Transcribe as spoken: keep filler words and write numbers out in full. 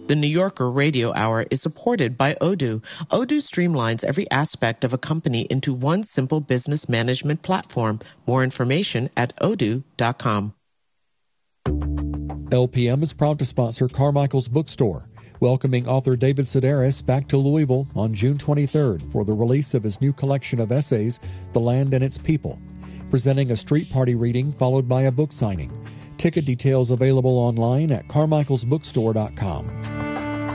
The New Yorker Radio Hour is supported by Odoo. Odoo streamlines every aspect of a company into one simple business management platform. More information at odoo dot com. L P M is proud to sponsor Carmichael's Bookstore, welcoming author David Sedaris back to Louisville on June twenty-third for the release of his new collection of essays, The Land and Its People, presenting a street party reading followed by a book signing. Ticket details available online at carmichaels bookstore dot com.